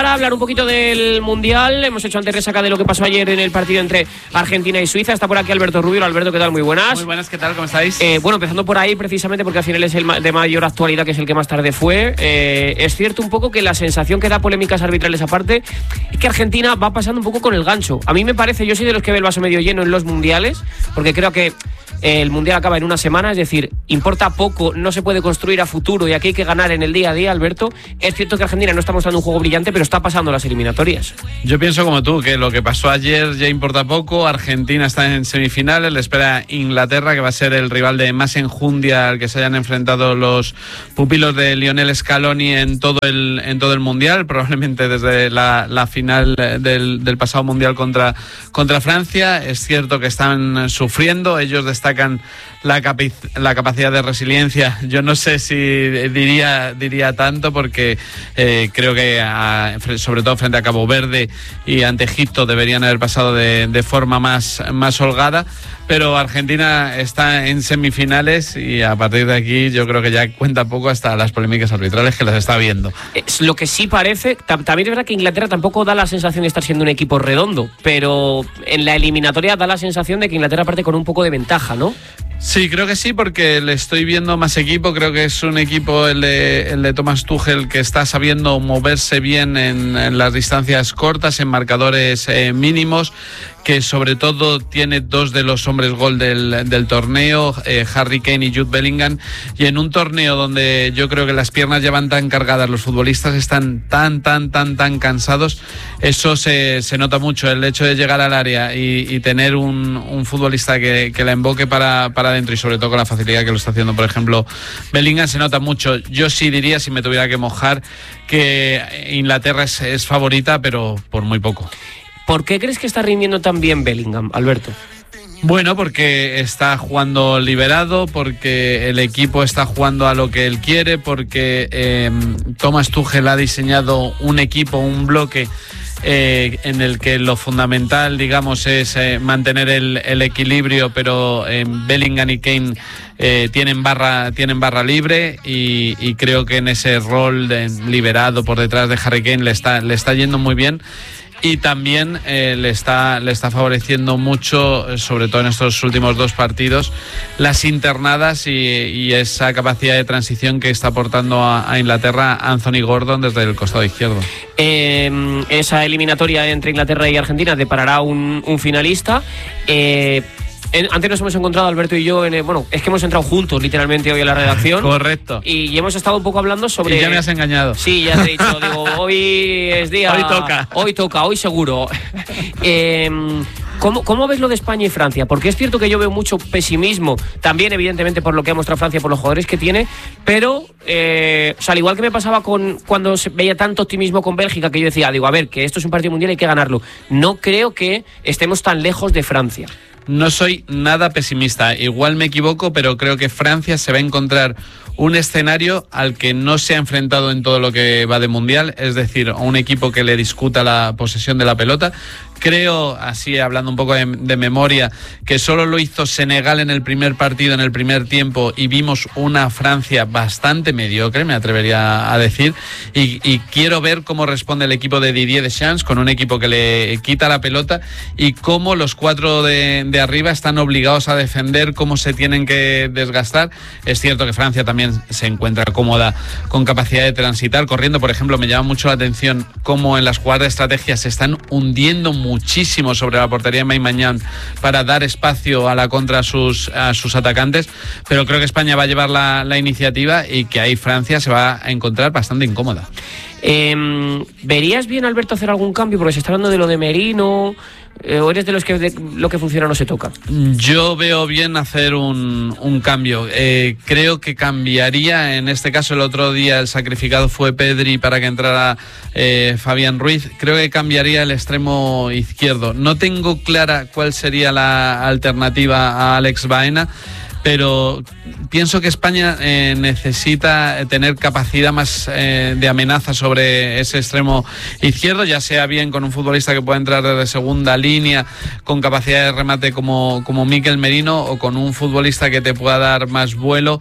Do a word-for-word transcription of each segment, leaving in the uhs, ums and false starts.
Para hablar un poquito del Mundial, hemos hecho antes resaca de lo que pasó ayer en el partido entre Argentina y Suiza. Está por aquí Alberto Rubio. Alberto, ¿qué tal? Muy buenas. Muy buenas, ¿qué tal? ¿Cómo estáis? Eh, bueno, empezando por ahí precisamente porque al final es el de mayor actualidad, que es el que más tarde fue. Eh, es cierto un poco que la sensación que da, polémicas arbitrales aparte, es que Argentina va pasando un poco con el gancho. A mí me parece, yo soy de los que ve el vaso medio lleno en los mundiales, porque creo que el Mundial acaba en una semana, es decir, importa poco, no se puede construir a futuro y aquí hay que ganar en el día a día, Alberto. Es cierto que Argentina no está mostrando un juego brillante, pero está pasando las eliminatorias. Yo pienso como tú, que lo que pasó ayer ya importa poco. Argentina está en semifinales, le espera Inglaterra, que va a ser el rival de más enjundia al que se hayan enfrentado los pupilos de Lionel Scaloni en todo el, en todo el Mundial, probablemente desde la, la final del, del pasado Mundial contra, contra Francia. Es cierto que están sufriendo, ellos destacan La, capi- la capacidad de resiliencia. Yo no sé si diría diría tanto, porque eh, creo que a, sobre todo frente a Cabo Verde y ante Egipto deberían haber pasado de, de forma más, más holgada, pero Argentina está en semifinales y a partir de aquí yo creo que ya cuenta poco hasta las polémicas arbitrales que las está viendo. Es lo que sí parece, tam- también es verdad que Inglaterra tampoco da la sensación de estar siendo un equipo redondo, pero en la eliminatoria da la sensación de que Inglaterra parte con un poco de ventaja, ¿no? Sí, creo que sí, porque le estoy viendo más equipo. Creo que es un equipo, el de, el de Thomas Tuchel, que está sabiendo moverse bien en, en las distancias cortas, en marcadores eh, mínimos, que sobre todo tiene dos de los hombres gol del, del torneo, eh, Harry Kane y Jude Bellingham, y en un torneo donde yo creo que las piernas ya van tan cargadas, los futbolistas están tan, tan, tan, tan cansados, eso se, se nota mucho. El hecho de llegar al área y, y tener un, un futbolista que, que la emboque para, para adentro, y sobre todo con la facilidad que lo está haciendo, por ejemplo, Bellingham, se nota mucho. Yo sí diría, si me tuviera que mojar, que Inglaterra es, es favorita, pero por muy poco. ¿Por qué crees que está rindiendo tan bien Bellingham, Alberto? Bueno, porque está jugando liberado, porque el equipo está jugando a lo que él quiere, porque eh, Thomas Tuchel ha diseñado un equipo, un bloque eh, en el que lo fundamental, digamos, es eh, mantener el, el equilibrio, pero eh, Bellingham y Kane eh, tienen barra tienen barra libre, y, y creo que en ese rol de liberado por detrás de Harry Kane le está, le está yendo muy bien. Y también eh, le está le está favoreciendo mucho, sobre todo en estos últimos dos partidos, las internadas y, y esa capacidad de transición que está aportando a, a Inglaterra Anthony Gordon desde el costado izquierdo. Eh, esa eliminatoria entre Inglaterra y Argentina deparará un, un finalista. Eh, En, antes nos hemos encontrado Alberto y yo en el, bueno, es que hemos entrado juntos literalmente hoy a la redacción. Correcto. Y, y hemos estado un poco hablando sobre... Y ya me has engañado. Sí, ya te he dicho, digo, hoy es día... Hoy toca. Hoy toca, hoy seguro. eh, ¿cómo, ¿Cómo ves lo de España y Francia? Porque es cierto que yo veo mucho pesimismo, también evidentemente por lo que ha mostrado Francia, por los jugadores que tiene, pero, eh, o sea, al igual que me pasaba con cuando se veía tanto optimismo con Bélgica, que yo decía, digo, a ver, que esto es un partido mundial y hay que ganarlo. No creo que estemos tan lejos de Francia. No soy nada pesimista, igual me equivoco, pero creo que Francia se va a encontrar un escenario al que no se ha enfrentado en todo lo que va de Mundial, es decir, a un equipo que le discuta la posesión de la pelota. Creo, así hablando un poco de, de memoria, que solo lo hizo Senegal en el primer partido, en el primer tiempo, y vimos una Francia bastante mediocre, me atrevería a decir, y, y quiero ver cómo responde el equipo de Didier Deschamps, con un equipo que le quita la pelota, y cómo los cuatro de, de arriba están obligados a defender, cómo se tienen que desgastar. Es cierto que Francia también se encuentra cómoda, con capacidad de transitar, corriendo. Por ejemplo, me llama mucho la atención cómo en las jugadas de estrategia se están hundiendo muchísimo sobre la portería de Maignan para dar espacio a la contra a sus, a sus atacantes, pero creo que España va a llevar la, la iniciativa y que ahí Francia se va a encontrar bastante incómoda. Eh, ¿Verías bien, Alberto, hacer algún cambio? Porque se está hablando de lo de Merino, eh, o eres de los que de lo que funciona no se toca. Yo veo bien hacer un, un cambio. Eh, creo que cambiaría, en este caso el otro día el sacrificado fue Pedri para que entrara eh, Fabián Ruiz. Creo que cambiaría el extremo izquierdo. No tengo clara cuál sería la alternativa a Alex Baena, pero pienso que España eh, necesita tener capacidad más eh, de amenaza sobre ese extremo izquierdo, ya sea bien con un futbolista que pueda entrar desde segunda línea con capacidad de remate como, como Mikel Merino, o con un futbolista que te pueda dar más vuelo.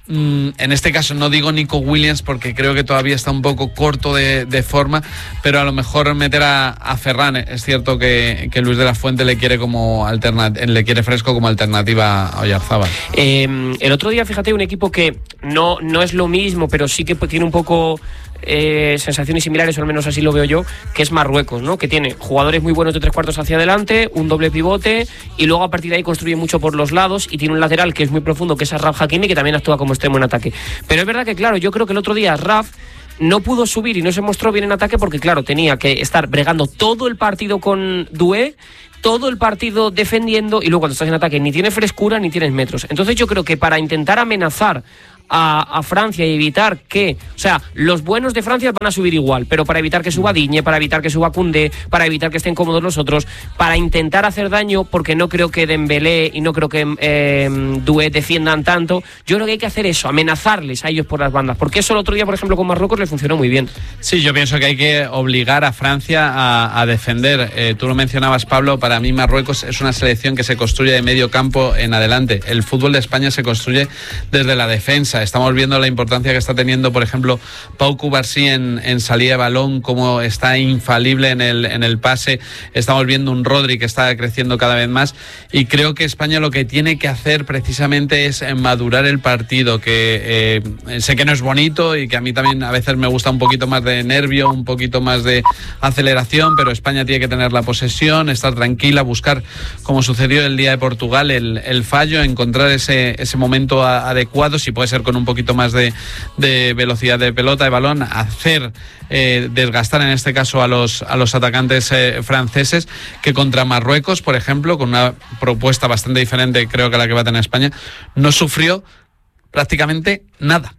En este caso no digo Nico Williams porque creo que todavía está un poco corto de, de forma, pero a lo mejor meter a, a Ferran. Es cierto que, que Luis de la Fuente le quiere como alterna, le quiere fresco como alternativa a Oyarzábal. Eh, el otro día, fíjate, un equipo que no, no es lo mismo, pero sí que tiene un poco eh, sensaciones similares, o al menos así lo veo yo, que es Marruecos, ¿no? Que tiene jugadores muy buenos de tres cuartos hacia adelante, un doble pivote, y luego a partir de ahí construye mucho por los lados, y tiene un lateral que es muy profundo, que es Achraf Hakimi, que también actúa como extremo en ataque. Pero es verdad que, claro, yo creo que el otro día Achraf no pudo subir y no se mostró bien en ataque porque, claro, tenía que estar bregando todo el partido con Doué, todo el partido defendiendo, y luego cuando estás en ataque ni tienes frescura ni tienes metros. Entonces yo creo que para intentar amenazar A, a Francia y evitar que, o sea, los buenos de Francia van a subir igual, pero para evitar que suba Digne, para evitar que suba Koundé, para evitar que estén cómodos los otros, para intentar hacer daño, porque no creo que Dembélé y no creo que eh, Doué defiendan tanto. Yo creo que hay que hacer eso, amenazarles a ellos por las bandas, porque eso el otro día, por ejemplo, con Marruecos le funcionó muy bien. Sí, yo pienso que hay que obligar a Francia a, a defender. Eh, tú lo mencionabas, Pablo, para mí Marruecos es una selección que se construye de medio campo en adelante. El fútbol de España se construye desde la defensa. Estamos viendo la importancia que está teniendo, por ejemplo, Pau Cubarsí en, en salida de balón, cómo está infalible en el, en el pase. Estamos viendo un Rodri que está creciendo cada vez más, y creo que España lo que tiene que hacer precisamente es madurar el partido, que eh, sé que no es bonito y que a mí también a veces me gusta un poquito más de nervio, un poquito más de aceleración, pero España tiene que tener la posesión, estar tranquila, buscar, como sucedió el día de Portugal, el, el fallo, encontrar ese, ese momento a, adecuado, si puede ser con un poquito más de, de velocidad de pelota, de balón, hacer eh, desgastar en este caso a los, a los atacantes eh, franceses, que contra Marruecos, por ejemplo, con una propuesta bastante diferente creo que a la que va a tener España, no sufrió prácticamente nada.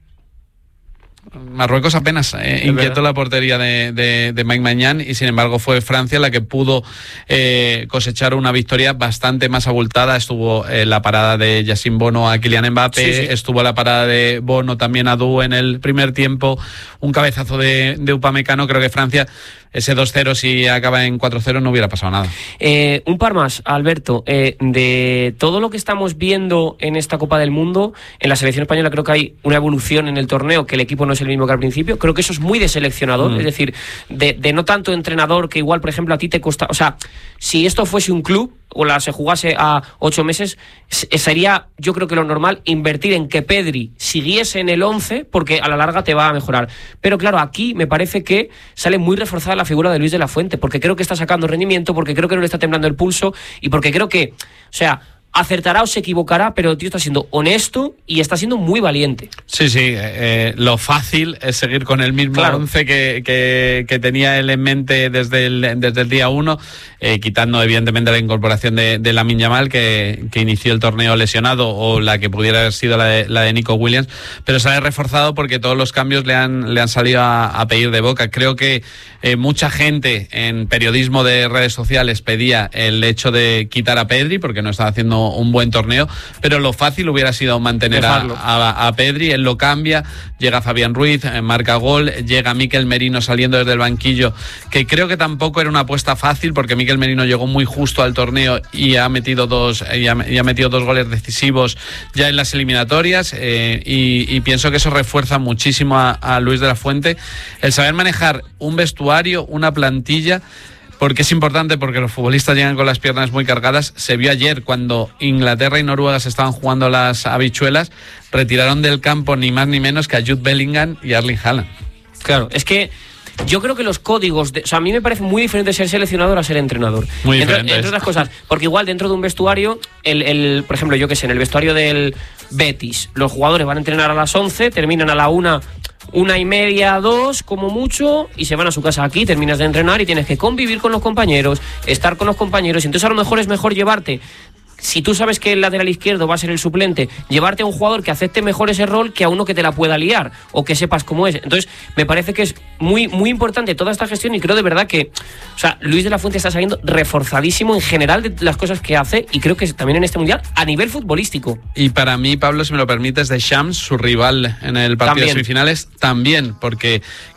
Marruecos apenas eh, inquietó la portería de, de, de Mike Maignan, y sin embargo fue Francia la que pudo eh, cosechar una victoria bastante más abultada. Estuvo eh, la parada de Yassine Bono a Kylian Mbappé, sí, sí. Estuvo la parada de Bono también a Doué en el primer tiempo, un cabezazo de, de Upamecano. Creo que Francia, ese dos cero, si acaba en cuatro cero, no hubiera pasado nada. Eh, un par más, Alberto, eh, de todo lo que estamos viendo en esta Copa del Mundo, en la selección española creo que hay una evolución en el torneo, que el equipo no es el mismo que al principio. Creo que eso es muy de seleccionador, mm. es decir, de, de no tanto entrenador, que igual, por ejemplo, a ti te cuesta, o sea, si esto fuese un club o la se jugase a ocho meses, sería, yo creo que lo normal, invertir en que Pedri siguiese en el once, porque a la larga te va a mejorar. Pero claro, aquí me parece que sale muy reforzada la figura de Luis de la Fuente, porque creo que está sacando rendimiento, porque creo que no le está temblando el pulso, y porque creo que, o sea, acertará o se equivocará, pero el tío está siendo honesto y está siendo muy valiente. Sí, sí, eh, lo fácil es seguir con el mismo claro. once que, que, que tenía él en mente desde el, desde el día uno, eh, quitando evidentemente la incorporación de, de Lamine Yamal, que, que inició el torneo lesionado, o la que pudiera haber sido la de, la de Nico Williams, pero sale reforzado porque todos los cambios le han, le han salido a, a pedir de boca. Creo que eh, mucha gente en periodismo de redes sociales pedía el hecho de quitar a Pedri, porque no estaba haciendo un buen torneo, pero lo fácil hubiera sido mantener a, a, a Pedri. Él lo cambia, llega Fabián Ruiz, marca gol, llega Mikel Merino saliendo desde el banquillo, que creo que tampoco era una apuesta fácil, porque Mikel Merino llegó muy justo al torneo y ha metido dos, y ha, y ha metido dos goles decisivos ya en las eliminatorias, eh, y, y pienso que eso refuerza muchísimo a, a Luis de la Fuente, el saber manejar un vestuario, una plantilla, porque es importante, porque los futbolistas llegan con las piernas muy cargadas. Se vio ayer cuando Inglaterra y Noruega se estaban jugando las habichuelas, retiraron del campo ni más ni menos que a Jude Bellingham y Erling Haaland. Claro, es que yo creo que los códigos, de, o sea, a mí me parece muy diferente ser seleccionador a ser entrenador. Muy entre, diferente. Entre otras cosas, porque igual dentro de un vestuario, el, el, por ejemplo, yo que sé, en el vestuario del Betis, los jugadores van a entrenar a las once, terminan a la una, una y media, dos, como mucho, y se van a su casa. Aquí terminas de entrenar y tienes que convivir con los compañeros, estar con los compañeros, y entonces a lo mejor es mejor llevarte, si tú sabes que el lateral izquierdo va a ser el suplente, llevarte a un jugador que acepte mejor ese rol que a uno que te la pueda liar o que sepas cómo es. Entonces, me parece que es muy, muy importante toda esta gestión, y creo de verdad que, o sea, Luis de la Fuente está saliendo reforzadísimo en general de las cosas que hace, y creo que también en este mundial a nivel futbolístico. Y para mí, Pablo, si me lo permites, Deschamps, su rival en el partido también de semifinales, también, porque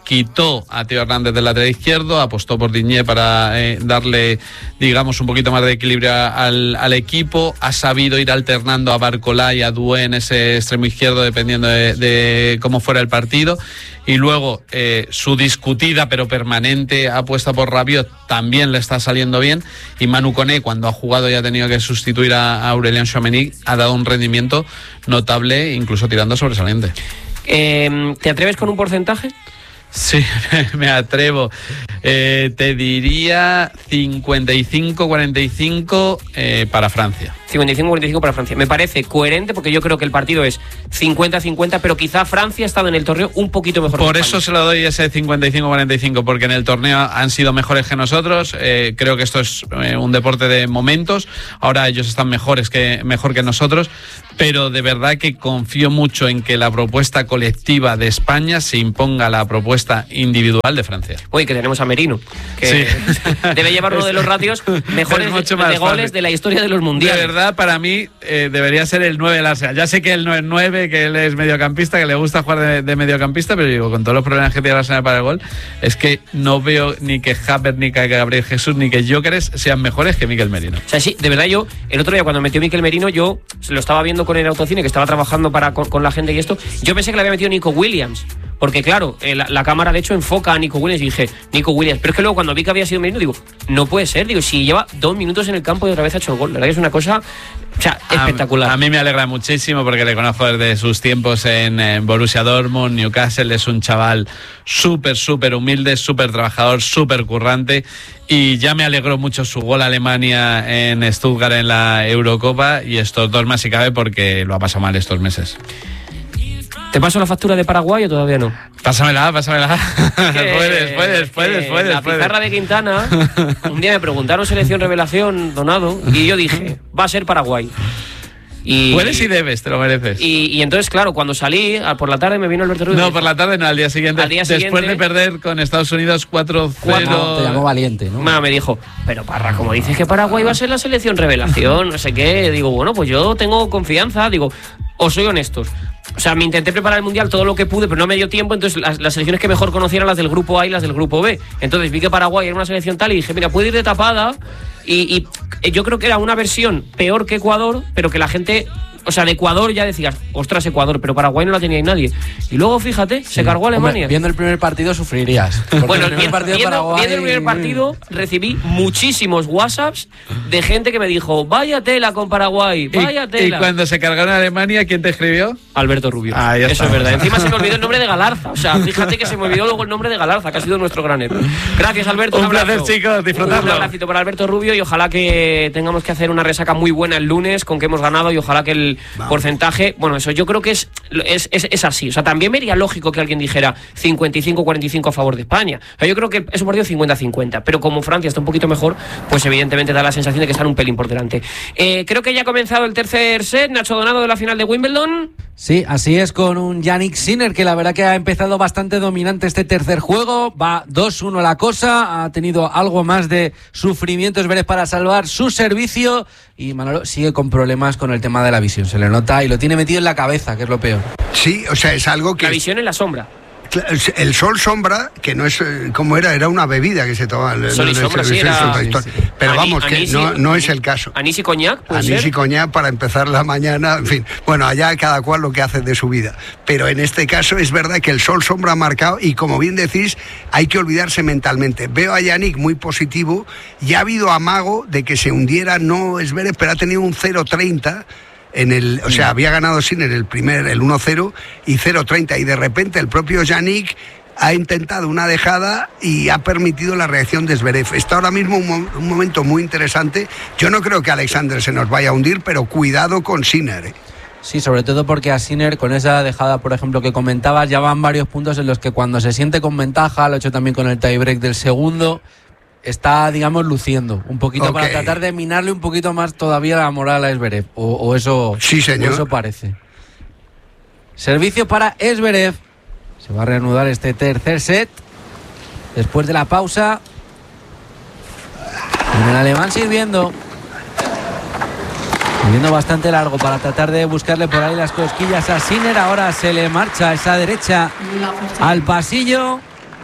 quitó a Teo Hernández del lateral izquierdo, apostó por Digne para eh, darle, digamos, un poquito más de equilibrio al, al equipo, ha sabido ir alternando a Barcolá y a Doué en ese extremo izquierdo dependiendo de, de cómo fuera el partido, y luego eh, su discutida pero permanente apuesta por Rabiot también le está saliendo bien, y Manu Koné, cuando ha jugado y ha tenido que sustituir a Aurélien Tchouaméni, ha dado un rendimiento notable, incluso tirando sobresaliente. Eh, ¿Te atreves con un porcentaje? Sí, me atrevo. Eh, te diría cincuenta y cinco cuarenta y cinco eh, para Francia. cincuenta y cinco cuarenta y cinco para Francia. Me parece coherente porque yo creo que el partido es cincuenta cincuenta, pero quizá Francia ha estado en el torneo un poquito mejor. Por eso se lo doy ese cincuenta y cinco cuarenta y cinco, porque en el torneo han sido mejores que nosotros. Eh, creo que esto es eh, un deporte de momentos. Ahora ellos están mejores que, mejor que nosotros, pero de verdad que confío mucho en que la propuesta colectiva de España se imponga a la propuesta individual de Francia. Oye, que tenemos a Merino, que sí. debe llevar uno de los ratios mejores de, de goles fácil. De la historia de los mundiales. De verdad, para mí eh, debería ser el nueve del Arsenal. Ya sé que él no es nueve, que él es mediocampista, que le gusta jugar de, de mediocampista, pero digo, con todos los problemas que tiene el Arsenal para el gol, es que no veo ni que Havertz, ni que Gabriel Jesús, ni que Gyökeres sean mejores que Mikel Merino. O sea, sí, de verdad yo, el otro día cuando metió Mikel Merino, yo se lo estaba viendo con el autocine, que estaba trabajando para con, con la gente y esto, yo pensé que le había metido Nico Williams. Porque claro, eh, la, la cámara de hecho enfoca a Nico Williams y dije, Nico Williams. Pero es que luego cuando vi que había sido Merino, digo, no puede ser. Digo, si lleva dos minutos en el campo y otra vez ha hecho el gol. La verdad que es una cosa, o sea, espectacular. A, a mí me alegra muchísimo porque le conozco desde sus tiempos en, en Borussia Dortmund, Newcastle. Es un chaval súper, súper humilde, súper trabajador, súper currante. Y ya me alegró mucho su gol a Alemania en Stuttgart en la Eurocopa. Y estos dos más si cabe porque lo ha pasado mal estos meses. ¿Te paso la factura de Paraguay o todavía no? Pásamela, pásamela. Que, puedes, puedes, puedes, puedes. La puedes. pizarra de Quintana, un día me preguntaron selección revelación, Donado, y yo dije, va a ser Paraguay. Y, puedes y debes, te lo mereces. Y, y entonces, claro, cuando salí, por la tarde me vino Alberto Rubio. No, por la tarde no, al día siguiente. Al día siguiente después de perder con Estados Unidos cuatro cero. No, te llamó valiente, ¿no? Me dijo, pero Parra, como dices que Paraguay va a ser la selección revelación, no sé qué. Digo, bueno, pues yo tengo confianza. Digo, os soy honestos. O sea, me intenté preparar el Mundial todo lo que pude, pero no me dio tiempo, entonces las, las selecciones que mejor conocía eran las del grupo A y las del grupo B. Entonces vi que Paraguay era una selección tal y dije, mira, puede ir de tapada y, y yo creo que era una versión peor que Ecuador, pero que la gente... O sea, de Ecuador ya decías, ostras, Ecuador, pero Paraguay no la tenía nadie. Y luego, fíjate, sí. se cargó a Alemania. Hombre, viendo el primer partido sufrirías. Bueno, el primer partido viendo, Paraguay... viendo el primer partido recibí muchísimos WhatsApps de gente que me dijo, vaya tela con Paraguay, vaya tela. ¿Y, y cuando se cargaron a Alemania, quién te escribió? Alberto Rubio. Ah, ya Eso está. es verdad. Encima se me olvidó el nombre de Galarza. O sea, fíjate que se me olvidó luego el nombre de Galarza, que ha sido nuestro gran héroe. Gracias, Alberto. Un, un placer, chicos, disfrutarlo. Un abracito para Alberto Rubio y ojalá que tengamos que hacer una resaca muy buena el lunes con que hemos ganado y ojalá que el Vamos. porcentaje... Bueno, eso yo creo que es, es, es, es así. O sea, también me sería lógico que alguien dijera cincuenta y cinco cuarenta y cinco a favor de España. O sea, yo creo que es un partido cincuenta cincuenta. Pero como Francia está un poquito mejor, pues evidentemente da la sensación de que están un pelín por delante. Eh, creo que ya ha comenzado el tercer set. Nacho Donado de la final de Wimbledon. Sí, así es, con un Jannik Sinner que la verdad que ha empezado bastante dominante este tercer juego. Va dos uno la cosa. Ha tenido algo más de sufrimiento Zverev para salvar su servicio. Y Manolo sigue con problemas con el tema de la visión. Se le nota y lo tiene metido en la cabeza, que es lo peor. Sí, o sea, es algo que... La visión en la sombra. El sol sombra, que no es como era, era una bebida que se tomaba. Sol y sombra, sí, era... sí, sí. Pero Ani, vamos, que anís no, no es el caso. Anís y coñac, ¿puede Anís ser? y coñac para empezar la mañana, en fin. Bueno, allá cada cual lo que hace de su vida. Pero en este caso es verdad que el sol sombra ha marcado y como bien decís, hay que olvidarse mentalmente. Veo a Jannik muy positivo y ha habido amago de que se hundiera, no es Zverev, pero ha tenido un cero treinta. En el, o sea, había ganado Sinner el primer, el uno cero y cero treinta, y de repente el propio Jannik ha intentado una dejada y ha permitido la reacción de Zverev. Está ahora mismo un, mo- un momento muy interesante. Yo no creo que Alexander se nos vaya a hundir, pero cuidado con Sinner, ¿eh? Sí, sobre todo porque a Sinner, con esa dejada, por ejemplo, que comentabas, ya van varios puntos en los que cuando se siente con ventaja, lo ha hecho también con el tiebreak del segundo, está, digamos, luciendo un poquito okay. para tratar de minarle un poquito más todavía la moral a Zverev, o, o eso, sí, señor. O eso parece. Servicio para Zverev. Se va a reanudar este tercer set después de la pausa. En el alemán sirviendo. Sirviendo bastante largo para tratar de buscarle por ahí las cosquillas a Sinner. Ahora se le marcha esa derecha al pasillo.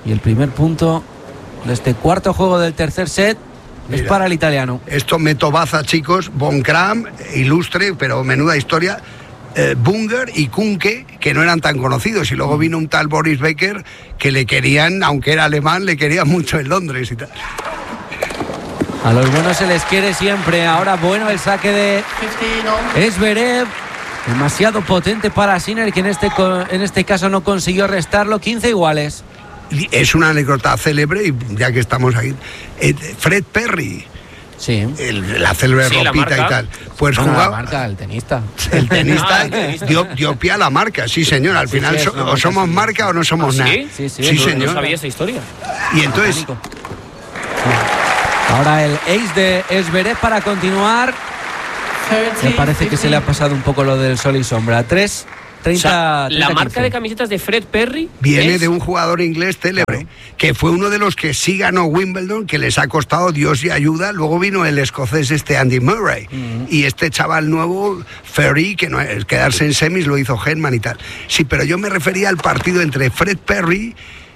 Y el primer punto de este cuarto juego del tercer set Mira, es para el italiano. Esto me tobaza, chicos. Von Kram, ilustre, pero menuda historia. Eh, Bunger y Kunke, que no eran tan conocidos. Y luego vino un tal Boris Becker, que le querían, aunque era alemán, le querían mucho en Londres y tal. A los buenos se les quiere siempre. Ahora bueno el saque de Zverev. Demasiado potente para Sinner, que en este, en este caso no consiguió restarlo. quince iguales. Es una anécdota célebre, y ya que estamos aquí, eh, Fred Perry, sí, el, la célebre sí, ropita la y tal, pues bueno, jugaba. La marca, el tenista. El tenista, ah, el tenista. Dio, dio pie a la marca, sí señor. Al sí, final sí, so, marca, o somos sí. marca o no somos ¿Ah, nada. sí? Sí, sí, sí no, señor. No sabía esta historia. Y entonces, ahora el ace de Zverev para continuar. Me parece que se le ha pasado un poco lo del sol y sombra. tres treinta, O sea, treinta, la marca quince. de camisetas de Fred Perry viene es... de un jugador inglés célebre, Claro. que fue uno de los que sí ganó Wimbledon, que les ha costado Dios y ayuda. Luego vino el escocés este Andy Murray, uh-huh. y este chaval nuevo, Ferry, que no es quedarse en semis, lo hizo Henman y tal. Sí, pero yo me refería al partido entre Fred Perry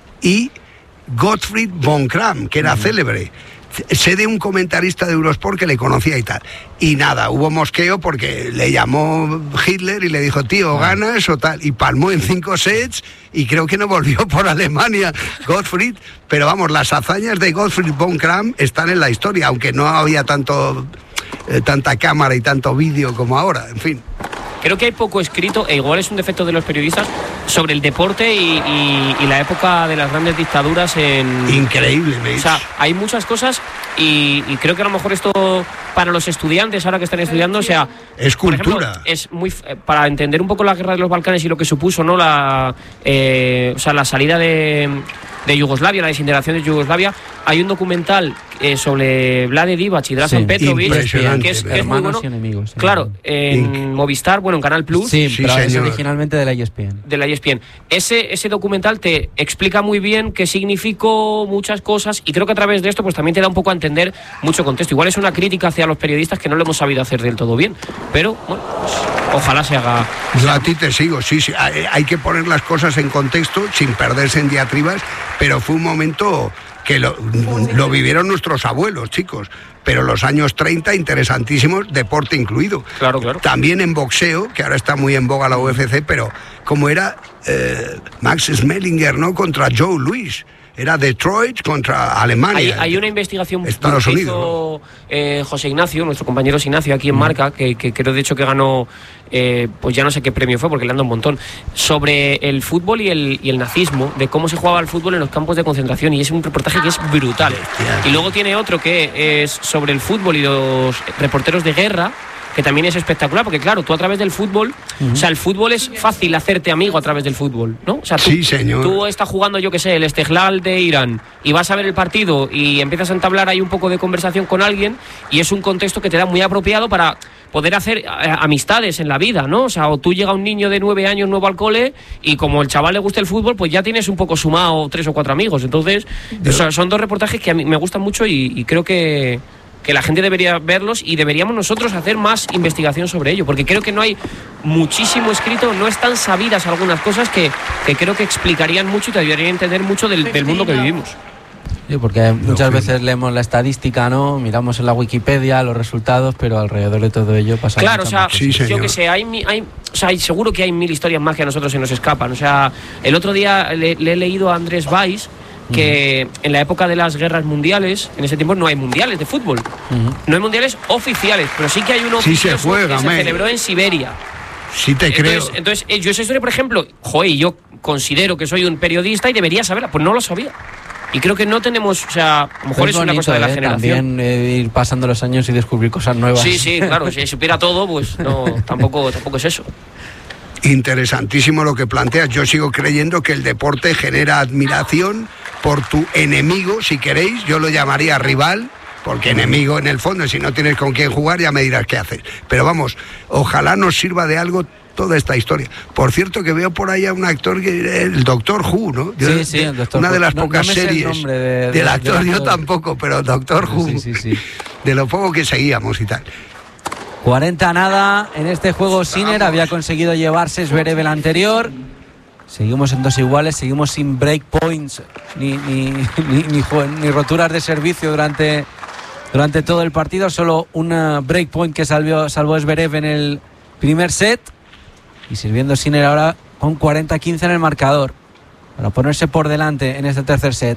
y Gottfried von Kram, que era uh-huh. célebre. Sé de un comentarista de Eurosport que le conocía y tal. Y nada, hubo mosqueo porque le llamó Hitler y le dijo, tío, ganas o tal. Y palmó en cinco sets y creo que no volvió por Alemania Gottfried. Pero vamos, las hazañas de Gottfried von Kram están en la historia, aunque no había tanto, eh, tanta cámara y tanto vídeo como ahora, en fin. Creo que hay poco escrito, e igual es un defecto de los periodistas, sobre el deporte y, y, y la época de las grandes dictaduras en... Increíble, ¿veis? O sea, hay muchas cosas y, y creo que a lo mejor esto para los estudiantes, ahora que están estudiando, o sea... Es cultura. Por ejemplo, es muy... Para entender un poco la guerra de los Balcanes y lo que supuso, ¿no? La, eh, o sea, la salida de... de Yugoslavia, la desintegración de Yugoslavia, hay un documental eh, sobre Vlade Divac y Dražen sí, Petrovic, que es, que es muy bueno. Y enemigos, sí. Claro, en Inc. Movistar, bueno, en Canal Plus. Sí, sí pero es señor. originalmente de la E S P N. De la E S P N. Ese, ese documental te explica muy bien qué significó muchas cosas y creo que a través de esto pues también te da un poco a entender mucho contexto. Igual es una crítica hacia los periodistas que no lo hemos sabido hacer del todo bien, pero bueno, pues, ojalá se haga... Yo a ti te sigo, sí, sí, hay, hay que poner las cosas en contexto sin perderse en diatribas, pero fue un momento que lo, lo vivieron nuestros abuelos, chicos, pero los años treinta interesantísimos, deporte incluido. Claro, claro. También en boxeo, que ahora está muy en boga la U F C, pero como era eh, Max Schmeling, ¿no? Contra Joe Louis. Era Detroit contra Alemania. Hay, hay una investigación Estados que Unidos, hizo ¿no? eh, José Ignacio, nuestro compañero Ignacio aquí en Marca, que, que creo de hecho que ganó, eh, pues ya no sé qué premio fue porque le han dado un montón, sobre el fútbol y el, y el nazismo, de cómo se jugaba el fútbol en los campos de concentración, y es un reportaje que es brutal. Y luego tiene otro que es sobre el fútbol y los reporteros de guerra, que también es espectacular, porque claro, tú a través del fútbol, uh-huh. o sea, el fútbol es fácil hacerte amigo a través del fútbol, ¿no? O sea, tú, sí, señor. Tú estás jugando, yo que sé, el Esteghlal de Irán, y vas a ver el partido y empiezas a entablar ahí un poco de conversación con alguien, y es un contexto que te da muy apropiado para poder hacer eh, amistades en la vida, ¿no? O sea, o tú llega un niño de nueve años nuevo al cole, y como el chaval le gusta el fútbol, pues ya tienes un poco sumado tres o cuatro amigos. Entonces, o sea, son dos reportajes que a mí me gustan mucho y, y creo que que la gente debería verlos y deberíamos nosotros hacer más investigación sobre ello, porque creo que no hay muchísimo escrito, no están sabidas algunas cosas que, que creo que explicarían mucho y te ayudarían a entender mucho del, del mundo que vivimos. Sí, porque muchas veces leemos la estadística, ¿no? Miramos en la Wikipedia los resultados, pero alrededor de todo ello pasa. Claro, o sea, sí, yo que sé, hay, hay, o sea, seguro que hay mil historias más que a nosotros se nos escapan. O sea, el otro día le, le he leído a Andrés Valls que uh-huh. en la época de las guerras mundiales, en ese tiempo no hay mundiales de fútbol, uh-huh. no hay mundiales oficiales, pero sí que hay uno sí se juega, que man. se celebró en Siberia. Sí te entonces, creo. Entonces, yo esa historia, por ejemplo, joder, yo considero que soy un periodista y debería saberla, pues no lo sabía. Y creo que no tenemos, o sea, a lo mejor es, es bonito, una cosa de la eh, generación. También eh, ir pasando los años y descubrir cosas nuevas. Sí, sí, claro, si supiera todo, pues no, tampoco, tampoco es eso. Interesantísimo lo que planteas. Yo sigo creyendo que el deporte genera admiración por tu enemigo, si queréis. Yo lo llamaría rival, porque enemigo en el fondo, si no tienes con quién jugar ya me dirás qué hacer. Pero vamos, ojalá nos sirva de algo toda esta historia. Por cierto, que veo por ahí a un actor, que el Doctor Who, ¿no? Yo, sí, sí, el Doctor Una Who. de las no, pocas no series de, de, del actor, de yo actor. tampoco, pero Doctor Who, sí, sí, sí. de lo poco que seguíamos y tal. cuarenta nada en este juego. Sinner había conseguido llevarse Zverev el anterior. Seguimos en dos iguales, seguimos sin break points ni, ni, ni, ni, ni roturas de servicio durante, durante todo el partido. Solo una break point que salvó, salvó Zverev en el primer set. Y sirviendo Sinner ahora con cuarenta a quince en el marcador para ponerse por delante en este tercer set.